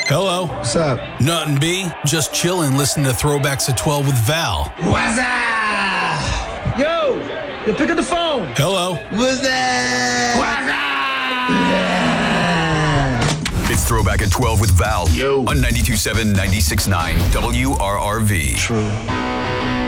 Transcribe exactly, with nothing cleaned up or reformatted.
Hello. What's up? Nothing, B. Just chilling, listening to Throwbacks at twelve with Val. What's up? Yo, you pick up the phone. Hello. What's up? What's up? It's Throwback at twelve with Val. Yo. On ninety-two point seven, ninety-six point nine W R R V. True.